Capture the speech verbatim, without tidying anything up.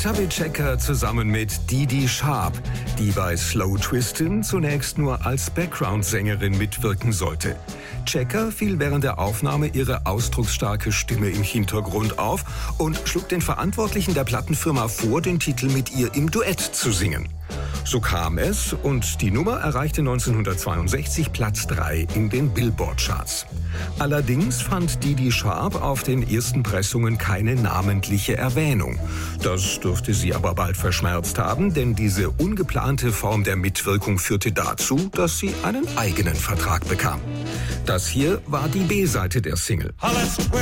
Chubby Checker zusammen mit Dee Sharp, die bei Slow Twistin' zunächst nur als Background-Sängerin mitwirken sollte. Checker fiel während der Aufnahme ihre ausdrucksstarke Stimme im Hintergrund auf und schlug den Verantwortlichen der Plattenfirma vor, den Titel mit ihr im Duett zu singen. So kam es und die Nummer erreichte neunzehnhundertzweiundsechzig Platz drei in den Billboard-Charts. Allerdings fand Dee Sharp auf den ersten Pressungen keine namentliche Erwähnung. Das dürfte sie aber bald verschmerzt haben, denn diese ungeplante Form der Mitwirkung führte dazu, dass sie einen eigenen Vertrag bekam. Das hier war die B-Seite der Single.